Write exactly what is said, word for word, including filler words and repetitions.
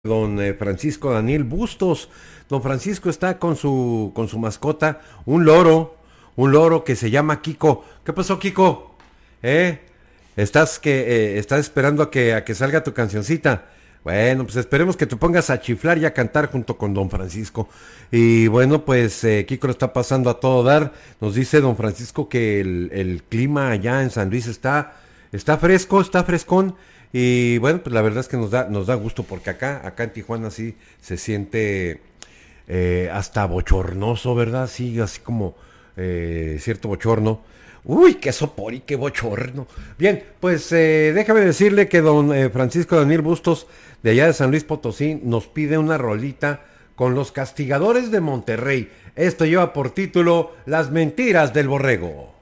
Don eh, Francisco Daniel Bustos. Don Francisco está con su con su mascota, un loro, un loro que se llama Kiko. ¿Qué pasó, Kiko? ¿Eh? ¿Estás que eh, estás esperando a que a que salga tu cancioncita? Bueno, pues esperemos que te pongas a chiflar y a cantar junto con Don Francisco. Y bueno, pues eh, Kiko lo está pasando a todo dar. Nos dice Don Francisco que el, el clima allá en San Luis está está fresco, está frescón. Y bueno, pues la verdad es que nos da, nos da gusto porque acá, acá en Tijuana sí se siente eh, hasta bochornoso, ¿verdad? Sí, así como eh, cierto bochorno. Uy, qué sopor y qué bochorno. Bien, pues eh, déjame decirle que don eh, Francisco Daniel Bustos, de allá de San Luis Potosí, nos pide una rolita con los Castigadores de Monterrey. Esto lleva por título Las Mentiras del Borrego.